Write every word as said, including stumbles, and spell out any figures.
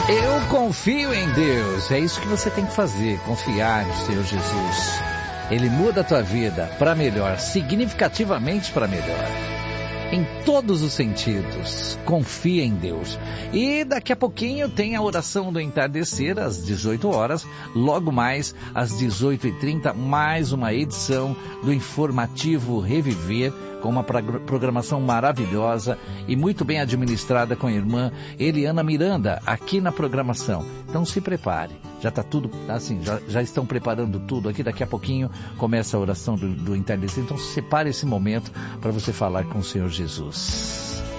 Eu confio em Deus. É isso que você tem que fazer, confiar no Senhor Jesus. Ele muda a tua vida para melhor, significativamente para melhor. Em todos os sentidos, confia em Deus. E daqui a pouquinho tem a oração do entardecer às dezoito horas, logo mais às dezoito e trinta, mais uma edição do Informativo Reviver, com uma programação maravilhosa e muito bem administrada com a irmã Eliana Miranda, aqui na programação. Então se prepare, já está tudo, assim, já, já estão preparando tudo aqui, daqui a pouquinho começa a oração do, do entardecer, então separe esse momento para você falar com o Senhor Jesus.